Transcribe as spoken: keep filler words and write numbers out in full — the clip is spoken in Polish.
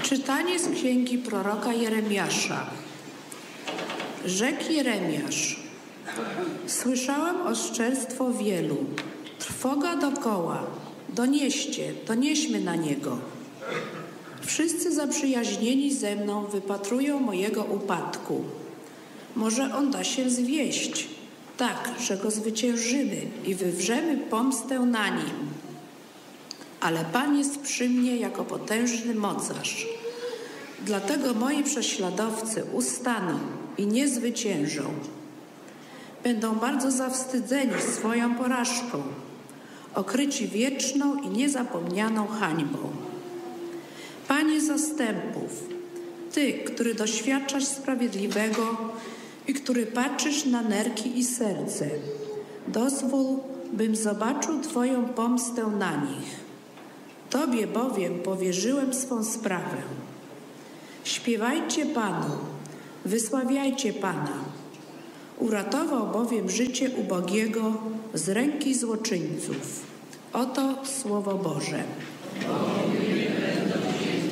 Czytanie z księgi proroka Jeremiasza. Rzekł Jeremiasz: słyszałem oszczerstwo wielu, trwoga dokoła, donieście, donieśmy na niego. Wszyscy zaprzyjaźnieni ze mną wypatrują mojego upadku. Może on da się zwieść, tak, że go zwyciężymy i wywrzemy pomstę na nim. Ale Pan jest przy mnie jako potężny mocarz. Dlatego moi prześladowcy ustaną i nie zwyciężą. Będą bardzo zawstydzeni swoją porażką, okryci wieczną i niezapomnianą hańbą. Panie zastępów, Ty, który doświadczasz sprawiedliwego i który patrzysz na nerki i serce, dozwól, bym zobaczył Twoją pomstę na nich. Tobie bowiem powierzyłem swą sprawę. Śpiewajcie Panu, wysławiajcie Pana. Uratował bowiem życie ubogiego z ręki złoczyńców. Oto Słowo Boże.